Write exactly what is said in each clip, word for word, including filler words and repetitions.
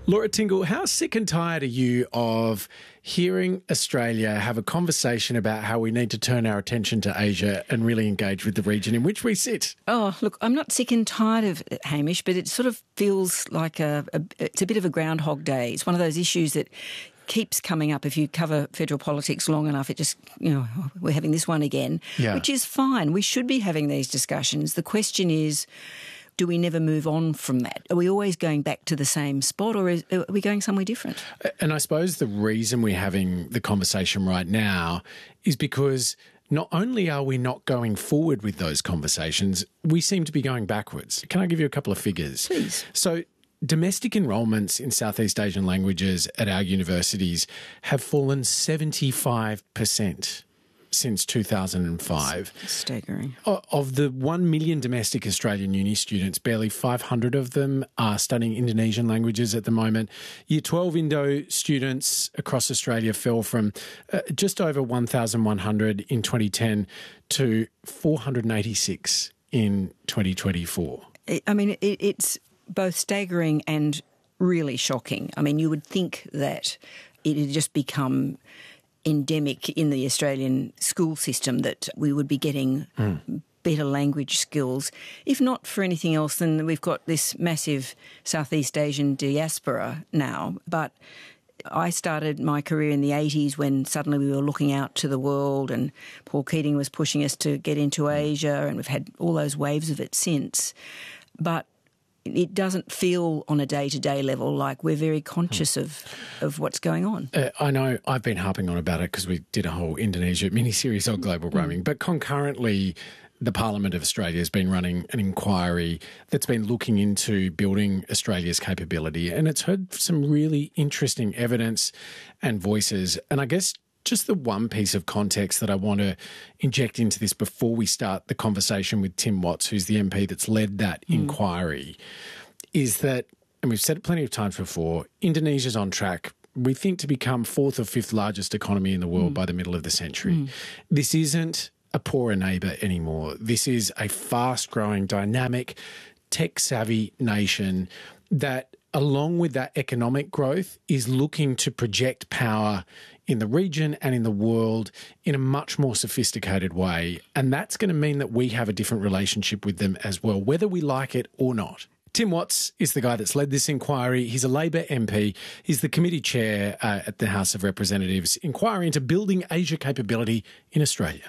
Laura Tingle, how sick and tired are you of hearing Australia have a conversation about how we need to turn our attention to Asia and really engage with the region in which we sit? Oh, look, I'm not sick and tired of it, Hamish, but it sort of feels like a, a it's a bit of a Groundhog Day. It's one of those issues that keeps coming up. If you cover federal politics long enough, it just, you know, we're having this one again, yeah. which is fine. We should be having these discussions. The question is, do we never move on from that? Are we always going back to the same spot, or is, are we going somewhere different? And I suppose the reason we're having the conversation right now is because not only are we not going forward with those conversations, we seem to be going backwards. Can I give you a couple of figures? Please. So domestic enrolments in Southeast Asian languages at our universities have fallen seventy-five percent. Since two thousand five. It's staggering. Of the one million domestic Australian uni students, barely five hundred of them are studying Indonesian languages at the moment. Year twelve Indo students across Australia fell from uh, just over one thousand one hundred in twenty ten to four hundred eighty-six in twenty twenty-four. I mean, it, it's both staggering and really shocking. I mean, you would think that it had just become endemic in the Australian school system that we would be getting mm. better language skills, if not for anything else than we've got this massive Southeast Asian diaspora now. But I started my career in the eighties when suddenly we were looking out to the world, and Paul Keating was pushing us to get into Asia, and we've had all those waves of it since. But it doesn't feel on a day-to-day level like we're very conscious of, of what's going on. Uh, I know I've been harping on about it because we did a whole Indonesia mini-series on global roaming, mm. but concurrently the Parliament of Australia has been running an inquiry that's been looking into building Australia's capability, and it's heard some really interesting evidence and voices. And I guess just the one piece of context that I want to inject into this before we start the conversation with Tim Watts, who's the M P that's led that mm. inquiry, is that, and we've said it plenty of times before, Indonesia's on track, we think, to become fourth or fifth largest economy in the world mm. by the middle of the century. Mm. This isn't a poorer neighbour anymore. This is a fast-growing, dynamic, tech-savvy nation that, along with that economic growth, is looking to project power in the region and in the world in a much more sophisticated way. And that's going to mean that we have a different relationship with them as well, whether we like it or not. Tim Watts is the guy that's led this inquiry. He's a Labor M P. He's the committee chair uh, at the House of Representatives, inquiry into building Asia capability in Australia.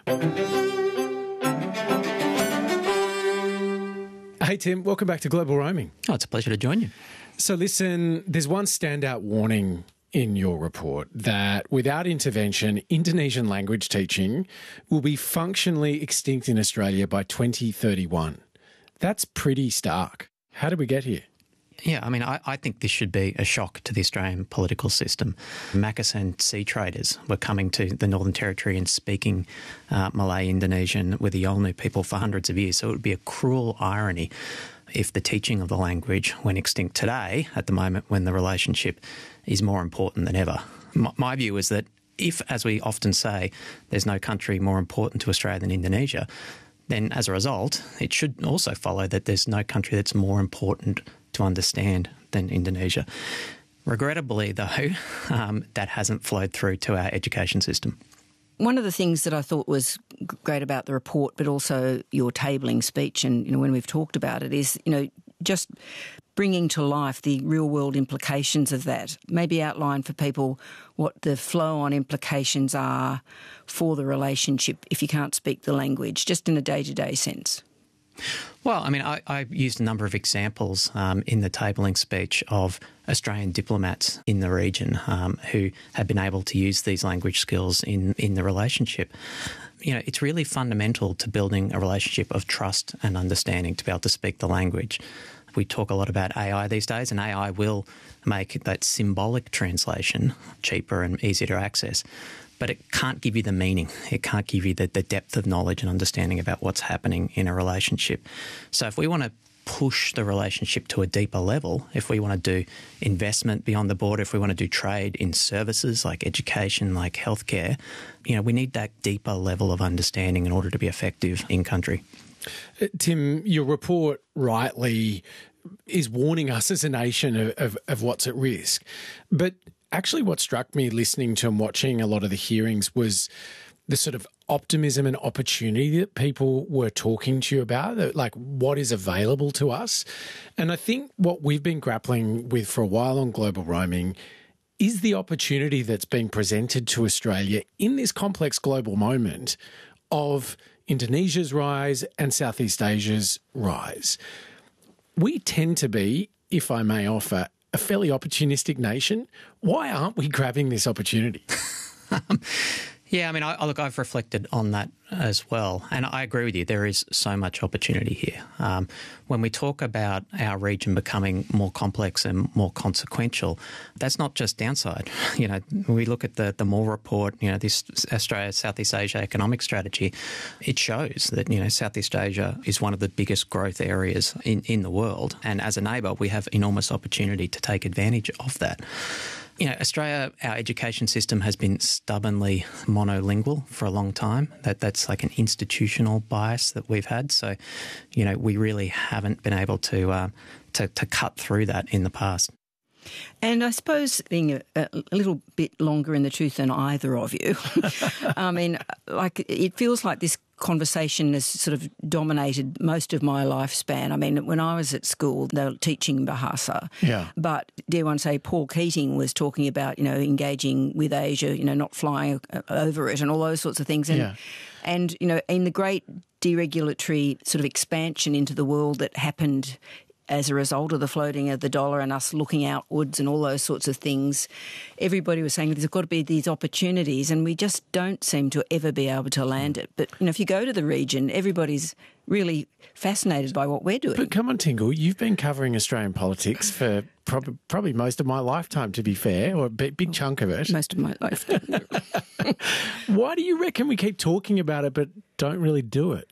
Hey, Tim, welcome back to Global Roaming. Oh, it's a pleasure to join you. So listen, there's one standout warning in your report that without intervention, Indonesian language teaching will be functionally extinct in Australia by twenty thirty-one. That's pretty stark. How did we get here? Yeah, I mean, I, I think this should be a shock to the Australian political system. Maccasan sea traders were coming to the Northern Territory and speaking uh, Malay Indonesian with the Yolngu people for hundreds of years. So it would be a cruel irony if the teaching of the language went extinct today, at the moment when the relationship is more important than ever. My, my view is that if, as we often say, there's no country more important to Australia than Indonesia, then as a result, it should also follow that there's no country that's more important to understand than Indonesia. Regrettably, though, um, that hasn't flowed through to our education system. One of the things that I thought was great about the report, but also your tabling speech, and you know when we've talked about it, is you know just bringing to life the real-world implications of that. Maybe outline for people what the flow-on implications are for the relationship if you can't speak the language, just in a day-to-day sense. Well, I mean, I, I used a number of examples um, in the tabling speech of Australian diplomats in the region um, who have been able to use these language skills in, in the relationship. You know, it's really fundamental to building a relationship of trust and understanding to be able to speak the language. We talk a lot about A I these days, and A I will make that symbolic translation cheaper and easier to access. But it can't give you the meaning. It can't give you the, the depth of knowledge and understanding about what's happening in a relationship. So if we want to push the relationship to a deeper level, if we want to do investment beyond the border, if we want to do trade in services like education, like healthcare, you know, we need that deeper level of understanding in order to be effective in country. Tim, your report rightly is warning us as a nation of, of, of what's at risk. But actually what struck me listening to and watching a lot of the hearings was the sort of optimism and opportunity that people were talking to you about, like what is available to us. And I think what we've been grappling with for a while on Global Roaming is the opportunity that's being presented to Australia in this complex global moment of Indonesia's rise and Southeast Asia's rise. We tend to be, if I may offer, a fairly opportunistic nation. Why aren't we grabbing this opportunity? Yeah, I mean, I, look, I've reflected on that as well, and I agree with you. There is so much opportunity here. Um, when we talk about our region becoming more complex and more consequential, that's not just downside. You know, we look at the the Moore report. You know, this Australia Southeast Asia economic strategy. It shows that you know Southeast Asia is one of the biggest growth areas in in the world, and as a neighbour, we have enormous opportunity to take advantage of that. You know, Australia, our education system has been stubbornly monolingual for a long time. That that's like an institutional bias that we've had. So, you know, we really haven't been able to uh, to, to cut through that in the past. And I suppose being a, a little bit longer in the tooth than either of you, I mean, like it feels like this conversation has sort of dominated most of my lifespan. I mean, when I was at school, they were teaching Bahasa. Yeah. But dare one say, Paul Keating was talking about, you know, engaging with Asia, you know, not flying over it and all those sorts of things. And, yeah. and you know, in the great deregulatory sort of expansion into the world that happened as a result of the floating of the dollar and us looking outwards and all those sorts of things, everybody was saying there's got to be these opportunities and we just don't seem to ever be able to land it. But, you know, if you go to the region, everybody's really fascinated by what we're doing. But come on, Tingle, you've been covering Australian politics for prob- probably most of my lifetime, to be fair, or a big, big chunk of it. Most of my lifetime. Why do you reckon we keep talking about it but don't really do it?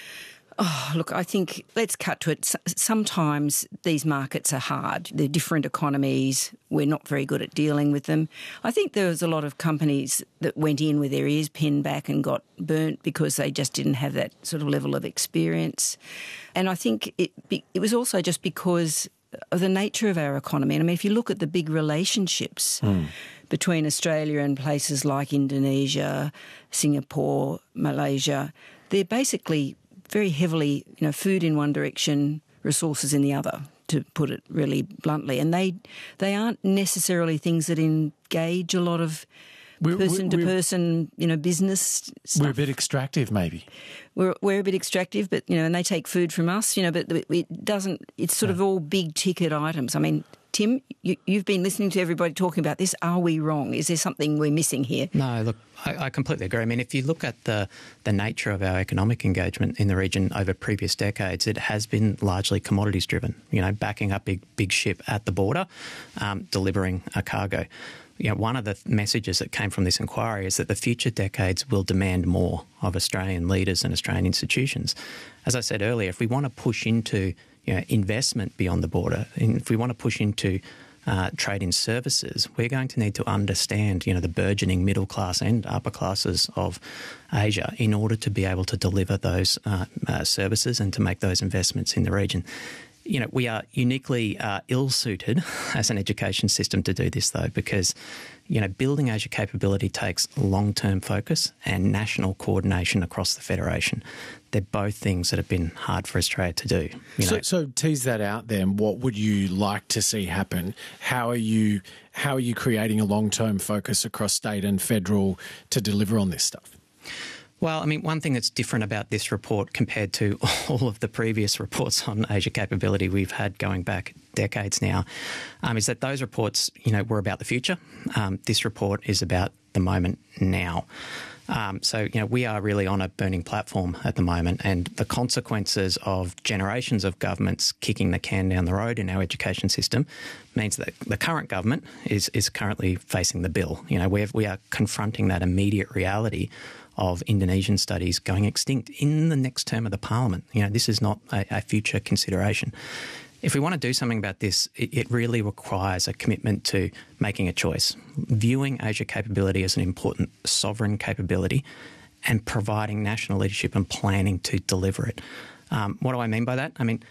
Oh, look, I think let's cut to it. Sometimes these markets are hard. They're different economies. We're not very good at dealing with them. I think there was a lot of companies that went in with their ears pinned back and got burnt because they just didn't have that sort of level of experience. And I think it it was also just because of the nature of our economy. And I mean, if you look at the big relationships mm. between Australia and places like Indonesia, Singapore, Malaysia, they're basically very heavily, you know, food in one direction, resources in the other, to put it really bluntly. And they they aren't necessarily things that engage a lot of we're, person-to-person, you know, business stuff. We're a bit extractive, maybe. We're we're a bit extractive, but, you know, and they take food from us, you know, but it doesn't, it's sort yeah. of all big-ticket items. I mean, Tim, you, you've been listening to everybody talking about this. Are we wrong? Is there something we're missing here? No, look, I, I completely agree. I mean, if you look at the, the nature of our economic engagement in the region over previous decades, it has been largely commodities driven, you know, backing up big, big ship at the border, um, delivering a cargo. You know, one of the messages that came from this inquiry is that the future decades will demand more of Australian leaders and Australian institutions. As I said earlier, if we want to push into you know, investment beyond the border, and if we want to push into uh, trade in services, we're going to need to understand, you know, the burgeoning middle class and upper classes of Asia in order to be able to deliver those uh, uh, services and to make those investments in the region. You know, we are uniquely uh, ill-suited as an education system to do this, though, because, you know, building Asia capability takes long-term focus and national coordination across the Federation. They're both things that have been hard for Australia to do. You know. So, so tease that out then. What would you like to see happen? How are you, how are you creating a long-term focus across state and federal to deliver on this stuff? Well, I mean, one thing that's different about this report compared to all of the previous reports on Asia capability we've had going back decades now um, is that those reports, you know, were about the future. Um, this report is about the moment now. Um, so, you know, we are really on a burning platform at the moment, and the consequences of generations of governments kicking the can down the road in our education system means that the current government is is currently facing the bill. You know, we we are confronting that immediate reality of Indonesian studies going extinct in the next term of the parliament. You know, this is not a, a future consideration. If we want to do something about this, it, it really requires a commitment to making a choice, viewing Asia capability as an important sovereign capability and providing national leadership and planning to deliver it. Um, what do I mean by that? I mean,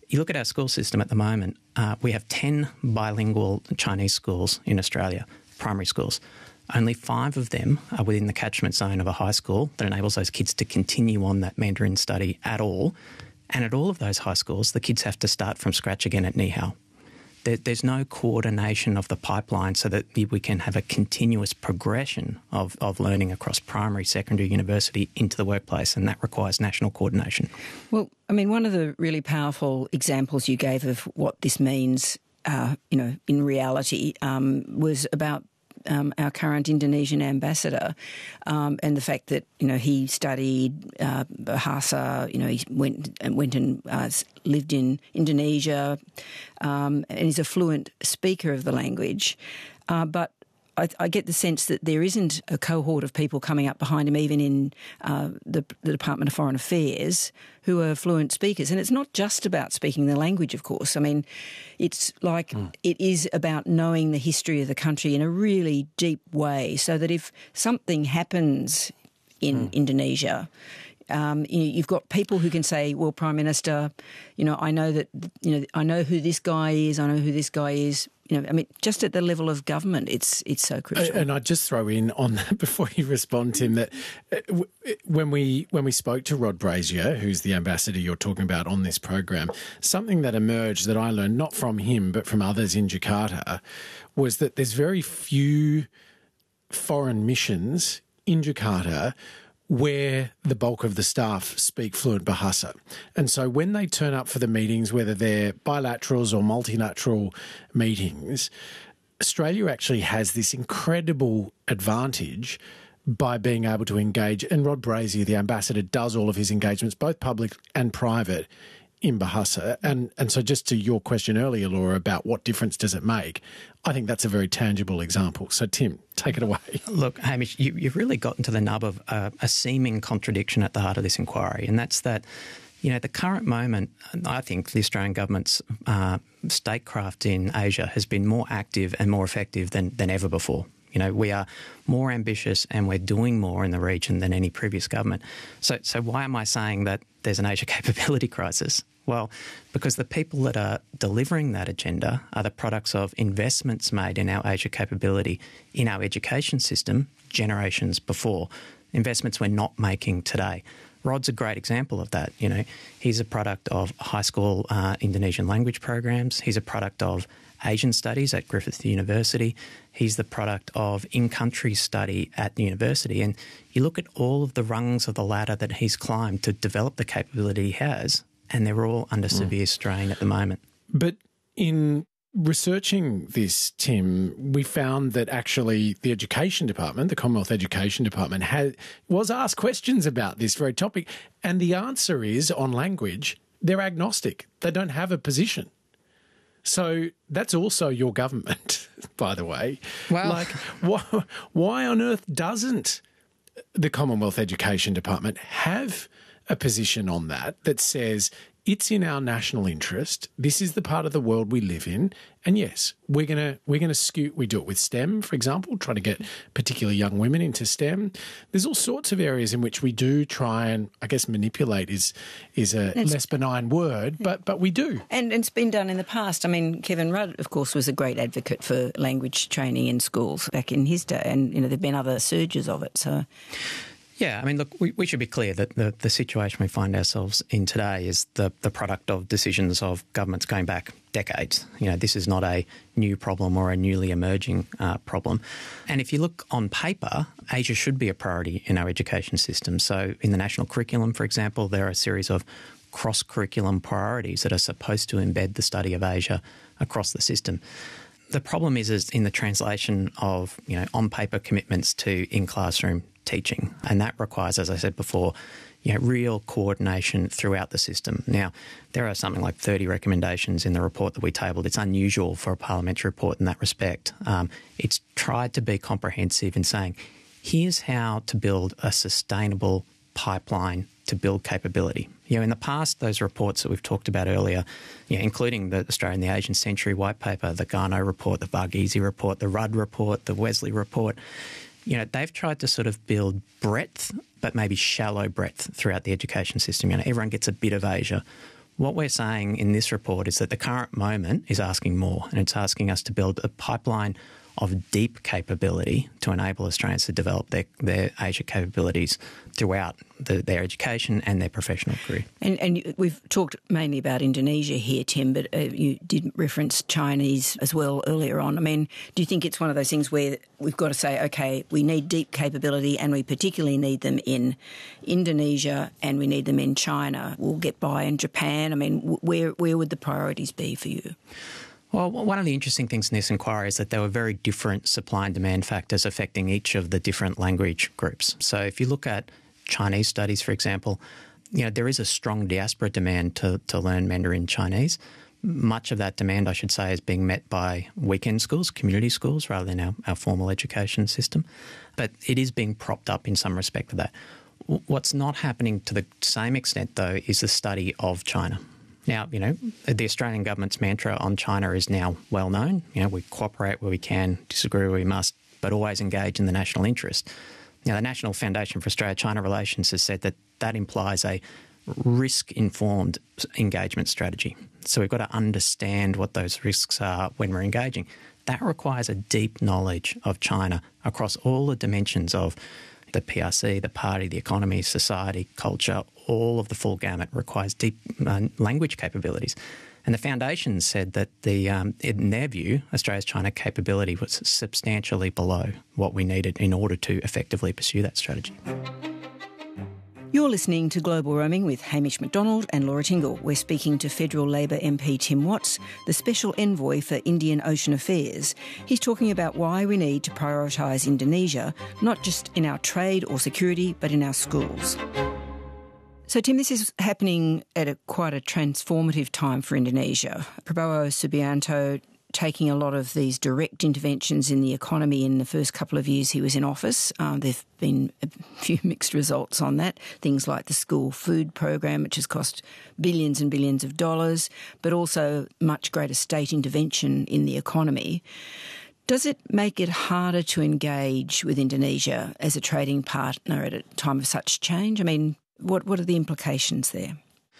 you look at our school system at the moment, uh, we have ten bilingual Chinese schools in Australia, primary schools. Only five of them are within the catchment zone of a high school that enables those kids to continue on that Mandarin study at all. And at all of those high schools, the kids have to start from scratch again at Ni Hao. There, there's no coordination of the pipeline so that we can have a continuous progression of, of learning across primary, secondary, university into the workplace, and that requires national coordination. Well, I mean, one of the really powerful examples you gave of what this means, uh, you know, in reality, um, was about Um, our current Indonesian ambassador, um, and the fact that you know he studied uh, Bahasa, you know he went and went and uh, lived in Indonesia, um, and is a fluent speaker of the language, uh, but. I, I get the sense that there isn't a cohort of people coming up behind him, even in uh, the, the Department of Foreign Affairs, who are fluent speakers. And it's not just about speaking the language, of course. I mean, it's like mm. it is about knowing the history of the country in a really deep way, so that if something happens in mm. Indonesia, Um, you, you've got people who can say, well, Prime Minister, you know, I know that, you know, I know who this guy is, I know who this guy is. You know, I mean, just at the level of government, it's it's so crucial. And I'd just throw in on that before you respond, Tim, that when we when we spoke to Rod Brazier, who's the ambassador you're talking about on this program, something that emerged that I learned not from him but from others in Jakarta was that there's very few foreign missions in Jakarta where the bulk of the staff speak fluent Bahasa. And so when they turn up for the meetings, whether they're bilaterals or multilateral meetings, Australia actually has this incredible advantage by being able to engage. And Rod Brazier, the ambassador, does all of his engagements, both public and private, in Bahasa. And and so just to your question earlier, Laura, about what difference does it make, I think that's a very tangible example. So, Tim, take it away. Look, Hamish, you, you've really gotten to the nub of uh, a seeming contradiction at the heart of this inquiry, and that's that, you know, at the current moment, I think the Australian government's uh, statecraft in Asia has been more active and more effective than, than ever before. You know, we are more ambitious and we're doing more in the region than any previous government. So, so why am I saying that there's an Asia capability crisis? Well, because the people that are delivering that agenda are the products of investments made in our Asia capability in our education system generations before, investments we're not making today. Rod's a great example of that. You know, he's a product of high school uh, Indonesian language programs. He's a product of Asian studies at Griffith University. He's the product of in-country study at the university. And you look at all of the rungs of the ladder that he's climbed to develop the capability he has, and they're all under severe mm. strain at the moment. But in researching this, Tim, we found that actually the Education Department, the Commonwealth Education Department, had, was asked questions about this very topic, and the answer is, on language, they're agnostic. They don't have a position. So that's also your government, by the way. Well, like, why, why on earth doesn't the Commonwealth Education Department have a position on that that says it's in our national interest, this is the part of the world we live in, and yes, we're gonna we're gonna scoot. We do it with STEM, for example, trying to get particularly young women into STEM. There's all sorts of areas in which we do try and, I guess, manipulate is is a it's, less benign word, but but we do. And it's been done in the past. I mean, Kevin Rudd, of course, was a great advocate for language training in schools back in his day, and you know there've been other surges of it. So. Yeah, I mean, look, we, we should be clear that the, the situation we find ourselves in today is the, the product of decisions of governments going back decades. You know, this is not a new problem or a newly emerging uh, problem. And if you look on paper, Asia should be a priority in our education system. So in the national curriculum, for example, there are a series of cross-curriculum priorities that are supposed to embed the study of Asia across the system. The problem is, is in the translation of, you know, on-paper commitments to in-classroom teaching, and that requires, as I said before, you know, real coordination throughout the system. Now, there are something like thirty recommendations in the report that we tabled. It's unusual for a parliamentary report in that respect. Um, it's tried to be comprehensive in saying, here's how to build a sustainable pipeline to build capability. You know, in the past, those reports that we've talked about earlier, you know, including the Australian the Asian Century White Paper, the Garneau report, the Varghese report, the Rudd report, the Wesley report, you know, they've tried to sort of build breadth, but maybe shallow breadth throughout the education system. You know, everyone gets a bit of Asia. What we're saying in this report is that the current moment is asking more, and it's asking us to build a pipeline of deep capability to enable Australians to develop their, their Asia capabilities throughout the, their education and their professional career. And, and we've talked mainly about Indonesia here, Tim, but uh, you did reference Chinese as well earlier on. I mean, do you think it's one of those things where we've got to say, OK, we need deep capability and we particularly need them in Indonesia and we need them in China? We'll get by in Japan. I mean, where, where would the priorities be for you? Well, one of the interesting things in this inquiry is that there were very different supply and demand factors affecting each of the different language groups. So if you look at Chinese studies, for example, you know, there is a strong diaspora demand to, to learn Mandarin Chinese. Much of that demand, I should say, is being met by weekend schools, community schools, rather than our, our formal education system. But it is being propped up in some respect for that. What's not happening to the same extent, though, is the study of China. Now, you know, the Australian government's mantra on China is now well known. You know, we cooperate where we can, disagree where we must, but always engage in the national interest. Now, the National Foundation for Australia-China Relations has said that that implies a risk-informed engagement strategy. So we've got to understand what those risks are when we're engaging. That requires a deep knowledge of China across all the dimensions of the P R C, the party, the economy, society, culture, all of the full gamut requires deep uh, language capabilities. And the Foundation said that the um, in their view, Australia's China capability was substantially below what we needed in order to effectively pursue that strategy. You're listening to Global Roaming with Hamish McDonald and Laura Tingle. We're speaking to Federal Labor M P Tim Watts, the Special Envoy for Indian Ocean Affairs. He's talking about why we need to prioritise Indonesia, not just in our trade or security, but in our schools. So, Tim, this is happening at a quite a transformative time for Indonesia. Prabowo Subianto taking a lot of these direct interventions in the economy in the first couple of years he was in office. Um, there have been a few mixed results on that. Things like the school food program, which has cost billions and billions of dollars, but also much greater state intervention in the economy. Does it make it harder to engage with Indonesia as a trading partner at a time of such change? I mean, what what are the implications there?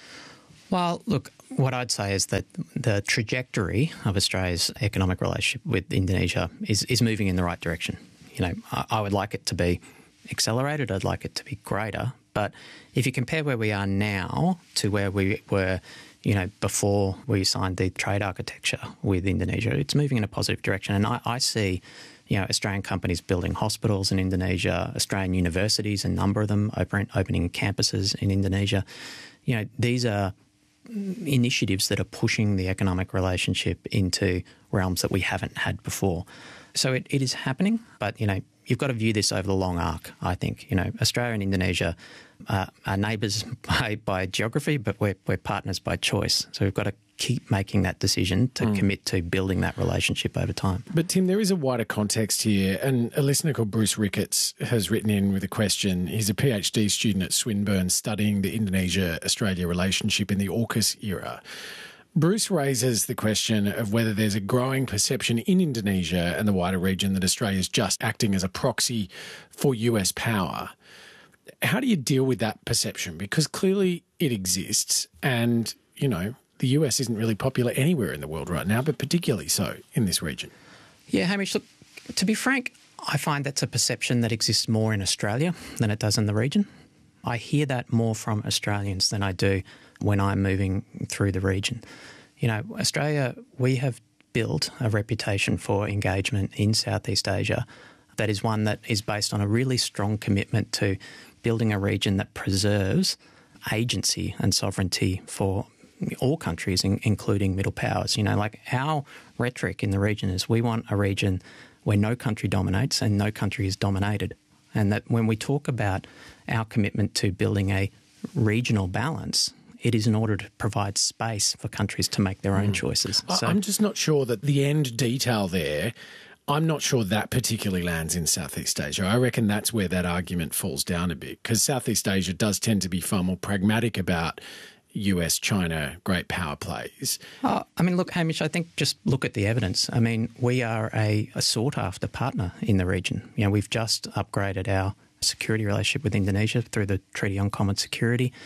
Well, look, what I'd say is that the trajectory of Australia's economic relationship with Indonesia is, is moving in the right direction. You know, I, I would like it to be accelerated. I'd like it to be greater. But if you compare where we are now to where we were, you know, before we signed the trade architecture with Indonesia, it's moving in a positive direction. And I, I see, you know, Australian companies building hospitals in Indonesia, Australian universities, a number of them open, opening campuses in Indonesia. You know, these are initiatives that are pushing the economic relationship into realms that we haven't had before. So it, it is happening, but, you know, you've got to view this over the long arc, I think. You know, Australia and Indonesia uh, are neighbours by, by geography, but we're, we're partners by choice. So we've got to keep making that decision to mm. commit to building that relationship over time. But, Tim, there is a wider context here, and a listener called Bruce Ricketts has written in with a question. He's a PhD student at Swinburne studying the Indonesia-Australia relationship in the AUKUS era. Bruce raises the question of whether there's a growing perception in Indonesia and the wider region that Australia is just acting as a proxy for U S power. How do you deal with that perception? Because clearly it exists and, you know, the U S isn't really popular anywhere in the world right now, but particularly so in this region. Yeah, Hamish, look, to be frank, I find that's a perception that exists more in Australia than it does in the region. I hear that more from Australians than I do when I'm moving through the region. You know, Australia, we have built a reputation for engagement in Southeast Asia that is one that is based on a really strong commitment to building a region that preserves agency and sovereignty for all countries, including middle powers. You know, like our rhetoric in the region is we want a region where no country dominates and no country is dominated. And that when we talk about our commitment to building a regional balance, it is in order to provide space for countries to make their own mm. choices. So, I'm just not sure that the end detail there, I'm not sure that particularly lands in Southeast Asia. I reckon that's where that argument falls down a bit, because Southeast Asia does tend to be far more pragmatic about U S China great power plays. Oh, I mean, look, Hamish, I think just look at the evidence. I mean, we are a, a sought-after partner in the region. You know, we've just upgraded our security relationship with Indonesia through the Treaty on Common Security.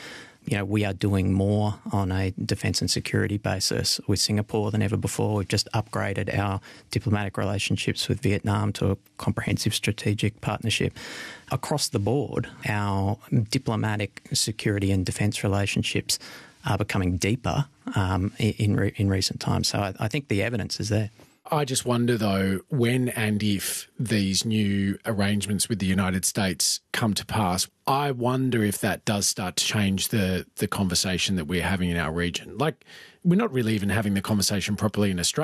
You know, we are doing more on a defence and security basis with Singapore than ever before. We've just upgraded our diplomatic relationships with Vietnam to a comprehensive strategic partnership. Across the board, our diplomatic, security and defence relationships are becoming deeper um, in re- in recent times. So I, I think the evidence is there. I just wonder, though, when and if these new arrangements with the United States come to pass, I wonder if that does start to change the, the conversation that we're having in our region. Like, we're not really even having the conversation properly in Australia.